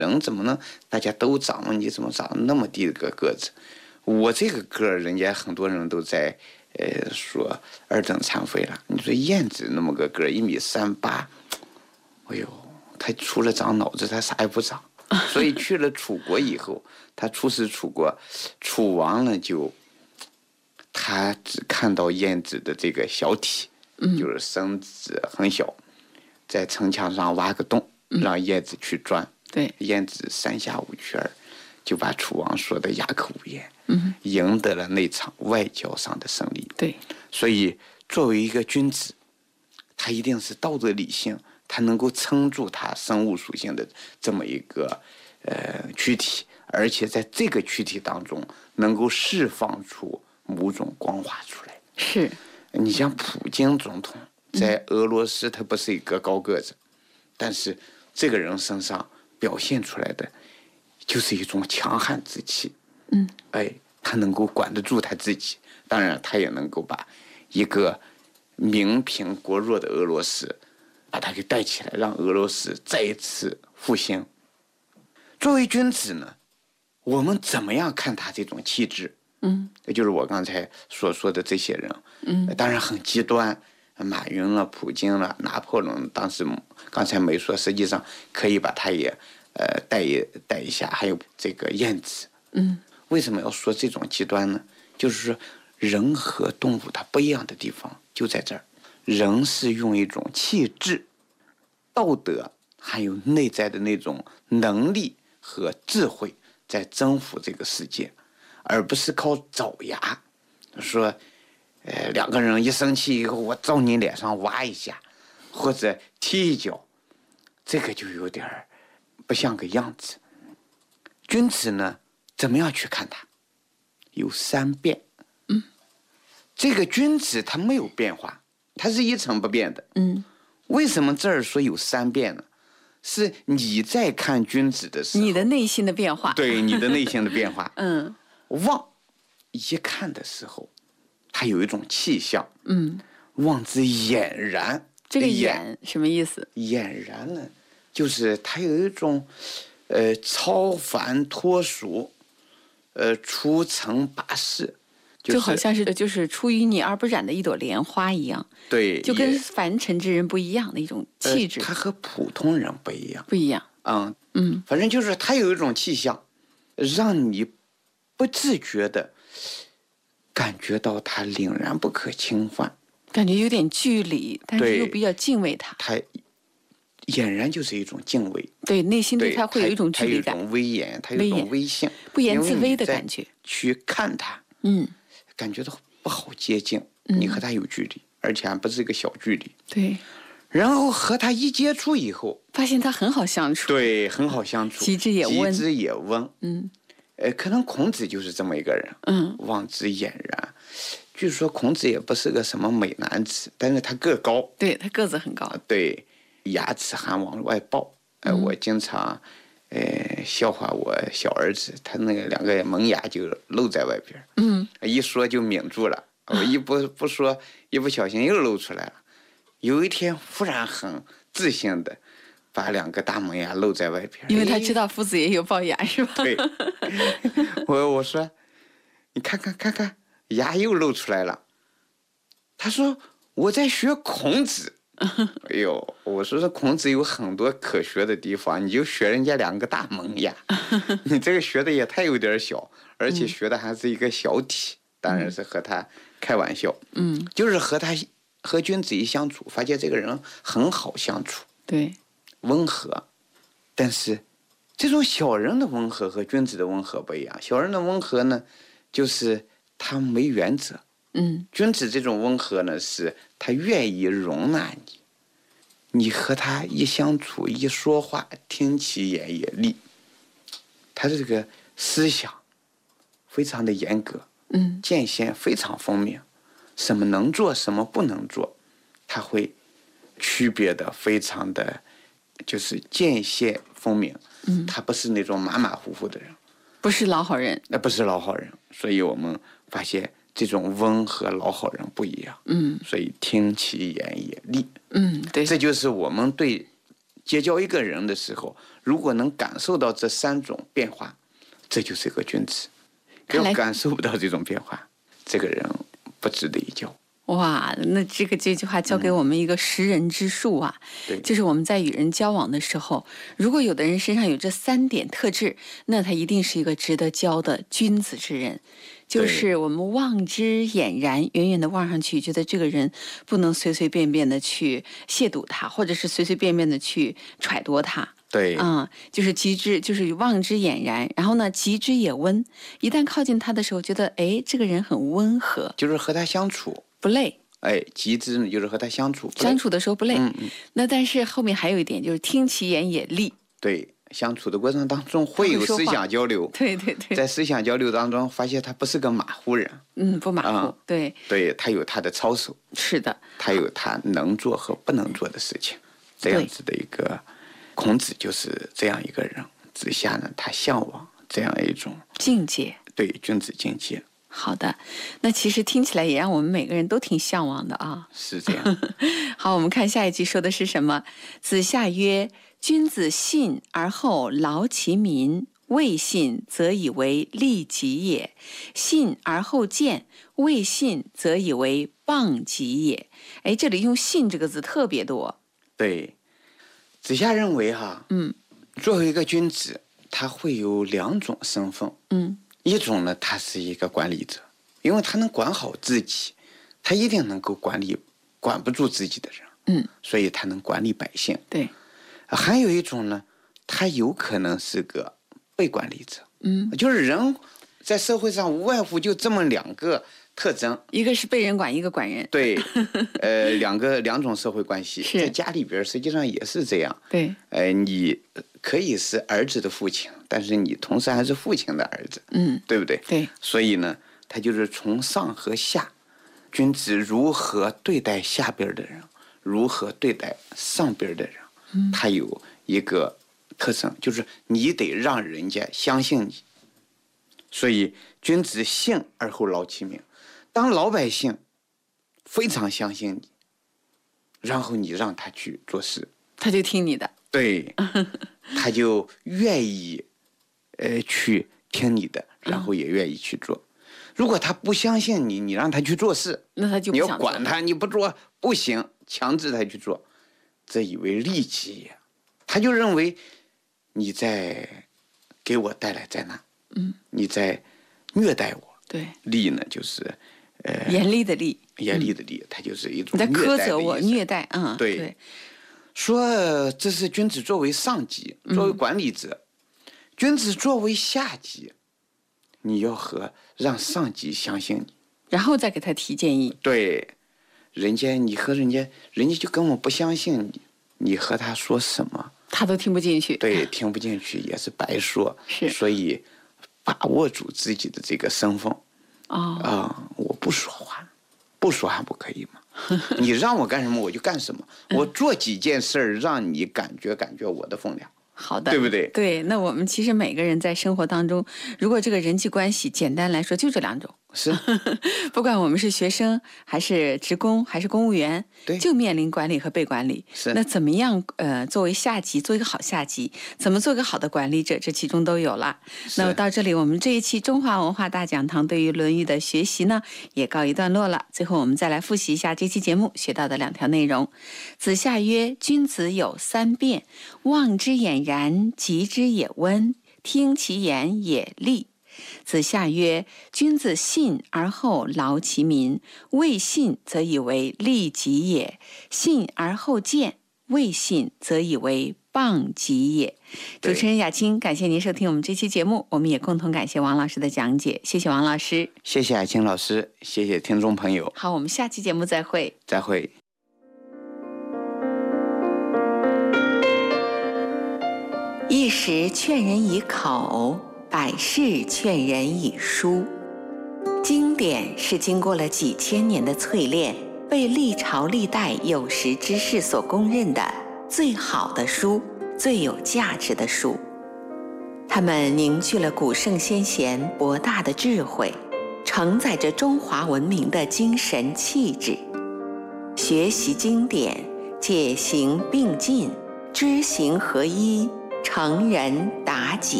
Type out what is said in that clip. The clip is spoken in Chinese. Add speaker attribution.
Speaker 1: 人怎么能大家都长了，你怎么长那么低的个子？我这个个儿，人家很多人都在说二等残废了。你说燕子那么个个儿1.38米，哎呦，他除了长脑子，他啥也不长。所以去了楚国以后，他出使楚国，楚王呢他只看到燕子的这个小体，就是身子很小，在城墙上挖个洞，让燕子去钻。
Speaker 2: 对，
Speaker 1: 燕子3下5去2，就把楚王说的哑口无言，赢得了那场外交上的胜利。
Speaker 2: 对，
Speaker 1: 所以作为一个君子，他一定是道德理性，他能够撑住他生物属性的这么一个躯体，而且在这个躯体当中能够释放出某种光华出来。
Speaker 2: 是，
Speaker 1: 你像普京总统在俄罗斯，他不是一个高个子，但是这个人身上表现出来的就是一种强悍之气。他能够管得住他自己，当然他也能够把一个民贫国弱的俄罗斯把他给带起来，让俄罗斯再一次复兴。作为君子呢，我们怎么样看他这种气质？也就是我刚才所说的这些人，当然很极端，马云了、普京了、拿破仑，当时刚才没说，实际上可以把他也带一下，还有这个燕子。为什么要说这种极端呢？就是说人和动物它不一样的地方就在这儿，人是用一种气质、道德还有内在的那种能力和智慧在征服这个世界，而不是靠爪牙。说2个人一生气以后，我照你脸上挖一下，或者踢一脚，这个就有点不像个样子。君子呢，怎么样去看他？有3变。这个君子他没有变化，他是一成不变的。为什么这儿说有3变呢？是你在看君子的时候，
Speaker 2: 你的内心的变化。
Speaker 1: 对，你的内心的变化。望一看的时候，它有一种气象。望之俨然。
Speaker 2: 这个俨什么意思？
Speaker 1: 俨然呢，就是它有一种超凡脱俗，出尘拔世，
Speaker 2: 就好像是就是出淤泥而不染的一朵莲花一样。
Speaker 1: 对，
Speaker 2: 就跟凡尘之人不一样的一种气质。
Speaker 1: 他和普通人不一样。
Speaker 2: 不一样。
Speaker 1: 反正就是他有一种气象，让你不自觉的感觉到他凛然不可侵犯，
Speaker 2: 感觉有点距离，但是又比较敬畏他。
Speaker 1: 他俨然就是一种敬畏，
Speaker 2: 对，内心对他会有一种距离感，
Speaker 1: 他有一种威严，他有一种威信，
Speaker 2: 不言自威的感觉。
Speaker 1: 去看他，感觉到不好接近，你和他有距离，而且还不是一个小距离。
Speaker 2: 对，
Speaker 1: 然后和他一接触以后，
Speaker 2: 发现他很好相处。
Speaker 1: 对，很好相处，
Speaker 2: 机智也温。
Speaker 1: 机智也温。可能孔子就是这么一个人。望之俨然。据说孔子也不是个什么美男子，但是他个高。
Speaker 2: 对，他个子很高。
Speaker 1: 对，牙齿还往外爆。我经常笑话我小儿子，他那个2个门牙就露在外边。一说就抿住了，我一不说，一不小心又露出来了。有一天忽然很自信的把2个大门牙露在外边，
Speaker 2: 因为他知道夫子也有龅牙，是吧？
Speaker 1: 对。我说你看看牙又露出来了。他说我在学孔子。哎呦，我说这孔子有很多可学的地方，你就学人家2个大门牙，你这个学的也太有点小，而且学的还是一个小体。当然是和他开玩笑。就是和君子一相处，发现这个人很好相处。
Speaker 2: 对，
Speaker 1: 温和。但是这种小人的温和和君子的温和不一样。小人的温和呢，就是他没原则。君子这种温和呢，是他愿意容纳你，你和他一相处一说话，听其言也利。他这个思想非常的严格，界限非常分明，什么能做什么不能做，他会区别的非常的就是界限分明。他不是那种马马虎虎的人，
Speaker 2: 不是老好人。
Speaker 1: 不是老好人。所以我们发现这种温和老好人不一样。所以听其言也利。
Speaker 2: 对，
Speaker 1: 这就是我们对结交一个人的时候，如果能感受到这3种变化，这就是一个君子。要感受不到这种变化，这个人不值得一交。
Speaker 2: 哇，那这句话教给我们一个识人之术啊，就是我们在与人交往的时候，如果有的人身上有这3点特质，那他一定是一个值得交的君子之人。就是我们望之俨然，远远的望上去，觉得这个人不能随随便便的去亵渎他，或者是随随便便的去揣度他。
Speaker 1: 对，
Speaker 2: 就是就是望之俨然，然后呢，及之也温。一旦靠近他的时候，觉得哎，这个人很温和，
Speaker 1: 就是和他相处
Speaker 2: 不累。
Speaker 1: 及之呢，就是和他相处
Speaker 2: 的时候不累。那但是后面还有一点，就是听其言也利。
Speaker 1: 对，相处的过程当中会有思想交流。
Speaker 2: 对，
Speaker 1: 在思想交流当中，发现他不是个马虎人。
Speaker 2: 不马虎。对，
Speaker 1: 他有他的操守。
Speaker 2: 是的，
Speaker 1: 他有他能做和不能做的事情，这样子的一个。孔子就是这样一个人，子夏呢，他向往这样一种
Speaker 2: 境界，
Speaker 1: 对君子境界。
Speaker 2: 好的，那其实听起来也让我们每个人都挺向往的啊。
Speaker 1: 是这样。
Speaker 2: 好，我们看下一句说的是什么？子夏曰：“君子信而后劳其民，未信则以为利己也；信而后见，未信则以为谤己也。”哎，这里用“信”这个字特别多。
Speaker 1: 对。子夏认为作为一个君子，他会有2种身份。一种呢，他是一个管理者，因为他能管好自己，他一定能够管不住自己的人。所以他能管理百姓。
Speaker 2: 对。
Speaker 1: 还有一种呢，他有可能是个被管理者。就是人在社会上无外乎就这么2个特征，
Speaker 2: 一个是被人管，一个管人。
Speaker 1: 对，两种社会关系，在家里边实际上也是这样。
Speaker 2: 对，
Speaker 1: 你可以是儿子的父亲，但是你同时还是父亲的儿子，对不对？
Speaker 2: 对，
Speaker 1: 所以呢，他就是从上和下，君子如何对待下边的人，如何对待上边的人，他有一个特征，就是你得让人家相信你。所以君子信而后劳其民。当老百姓非常相信你，然后你让他去做事，
Speaker 2: 他就听你的。
Speaker 1: 对，他就愿意去听你的，然后也愿意去做。如果他不相信你，你让他去做事，
Speaker 2: 那他就不
Speaker 1: 你要管他，你不做不行，强制他去做，这以为利己也。他就认为你在给我带来灾难，你在虐待我。
Speaker 2: 对，
Speaker 1: 利呢就是
Speaker 2: 严厉的厉，
Speaker 1: 严厉的厉，它就是一种
Speaker 2: 你在苛责我，虐待。
Speaker 1: 对。说这是君子作为上级，作为管理者，君子作为下级，你要让上级相信你，
Speaker 2: 然后再给他提建议。
Speaker 1: 对，你和人家就根本不相信你，你和他说什么
Speaker 2: 他都听不进去。
Speaker 1: 对，听不进去也是白说。
Speaker 2: 是，
Speaker 1: 所以把握住自己的这个身份。我不说话，不说还不可以吗？你让我干什么我就干什么，我做几件事儿让你感觉我的分量。
Speaker 2: 好的，
Speaker 1: 对不对？
Speaker 2: 对，那我们其实每个人在生活当中，如果这个人际关系简单来说就这2种，
Speaker 1: 是，
Speaker 2: 不管我们是学生还是职工还是公务员，
Speaker 1: 对，
Speaker 2: 就面临管理和被管理。
Speaker 1: 是，
Speaker 2: 那怎么样作为下级做一个好下级，怎么做个好的管理者，这其中都有了。那到这里，我们这一期中华文化大讲堂对于《论语》的学习呢，也告一段落了。最后我们再来复习一下这期节目学到的2条内容。子夏曰：君子有3变，望之俨然，及之也温，听其言也利。子夏曰：君子信而后劳其民，未信则以为利己也；信而后见，未信则以为谤己也。主持人雅青，感谢您收听我们这期节目，我们也共同感谢王老师的讲解，谢谢王老师。
Speaker 1: 谢谢雅青老师，谢谢听众朋友。
Speaker 2: 好，我们下期节目再会。
Speaker 1: 再会。
Speaker 2: 一时劝人以口，百世劝人以书。经典是经过了几千年的淬炼，被历朝历代有识之士所公认的最好的书，最有价值的书。它们凝聚了古圣先贤博大的智慧，承载着中华文明的精神气质。学习经典，且行并进， 知行合一，成人达己。